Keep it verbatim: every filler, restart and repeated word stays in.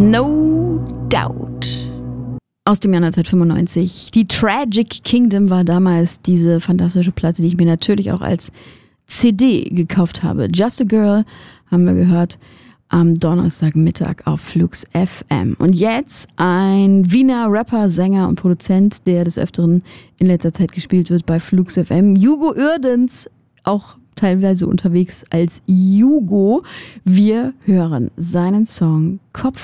No Doubt. Aus dem Jahr neunzehnhundertfünfundneunzig. Die Tragic Kingdom war damals diese fantastische Platte, die ich mir natürlich auch als C D gekauft habe. Just a Girl haben wir gehört am Donnerstagmittag auf Flux F M. Und jetzt ein Wiener Rapper, Sänger und Produzent, der des Öfteren in letzter Zeit gespielt wird bei Flux F M. Jugo Uerdens, auch teilweise unterwegs als Jugo. Wir hören seinen Song Kopf.